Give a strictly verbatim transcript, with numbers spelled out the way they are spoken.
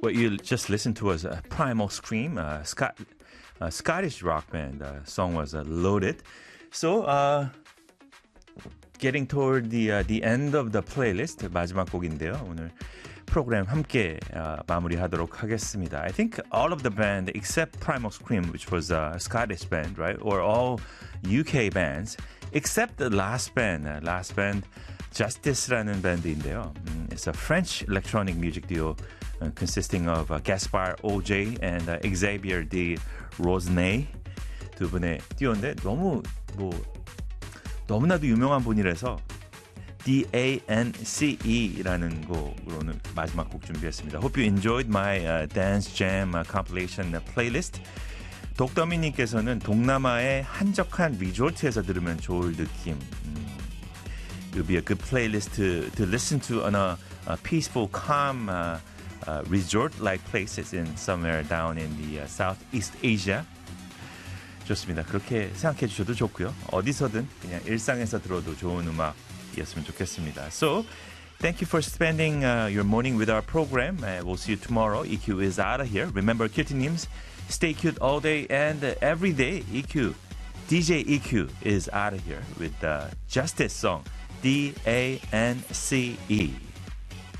What you just listened to was uh, Primal Scream, uh, Scot- uh, Scottish rock band. Uh, song was uh, Loaded. So, uh, getting toward the uh, the end of the playlist, 마지막 곡인데요. 오늘 프로그램 함께 uh, 마무리하도록 하겠습니다. I think all of the band except Primal Scream, which was a Scottish band, right, or all U K bands, except the last band, uh, last band, Justice라는 밴드인데요. Um, it's a French electronic music duo uh, consisting of uh, Gaspar O J and uh, Xavier de Rosnay 두 분의 듀오인데 너무 뭐 너무나도 유명한 분이라서 D A N C E라는 곡으로는 마지막 곡 준비했습니다. Hope you enjoyed my uh, dance jam uh, compilation uh, playlist. 독더미님께서는 동남아의 한적한 리조트에서 들으면 좋을 느낌. 음, it would be a good playlist to, to listen to on a, a peaceful, calm uh, uh, resort-like places in somewhere down in the uh, Southeast Asia. 좋습니다. 그렇게 생각해 주셔도 좋고요. 어디서든 그냥 일상에서 들어도 좋은 음악이었으면 좋겠습니다. So, thank you for spending uh, your morning with our program. Uh, we'll see you tomorrow. E Q is out of here. Remember, cutie-nims, stay cute all day and uh, every day. E Q, D J E Q is out of here with the Justice song, D A N C E.